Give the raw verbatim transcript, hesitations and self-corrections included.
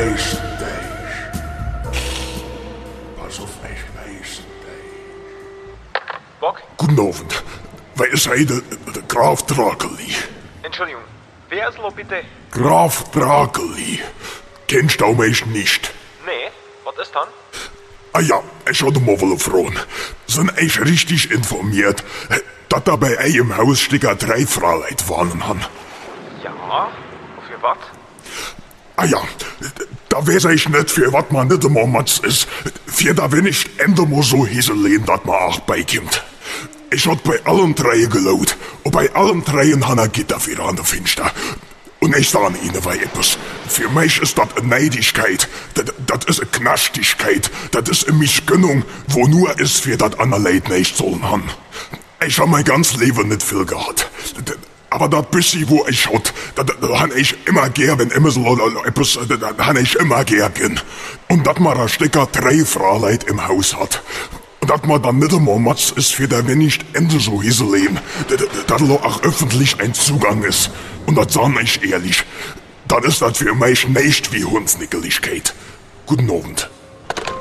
weiß dich. Pass auf, ich weiß dich. Bock? Guten Abend. Wer ist heute der Graf Drakeli? Entschuldigung, wer ist lo bitte? Graf Drakeli. Kennst du mich nicht? Nee, was ist dann? Ah ja, ich hatte mal wohl fragen. Sind ich richtig informiert, dass da bei euch im Haus Sticker drei Fraulein wohnen haben? Ja, für was? Ah ja, da weiß ich nicht, für was man nicht immer Matz ist. Für da wenn ich ende mal so hiselehen, dass man auch beikommt. Ich hab bei allen drei gelaut. Und bei allen dreien han er Gitter wieder an der Finster. Und ich sage Ihnen weil etwas. Für mich ist das eine Neidigkeit. Das, das ist eine Knastigkeit. Das ist eine Mischgönnung, wo nur ist, für das andere Leute nicht sollen haben. Ich hab mein ganzes Leben nicht viel gehabt. Aber das bisschen, wo ich hat, das, das han ich immer gern, wenn immer so etwas, das han ich immer gern. Und dass man da Stecker drei Fraulein im Haus hat. Und dass man dann nicht einmal Matz ist, für der wenn nicht Ende so hiselehen, dass auch öffentlich ein Zugang ist. Und das sag ich ehrlich, dann ist das für mich nicht wie Hundsnickeligkeit. Guten Abend.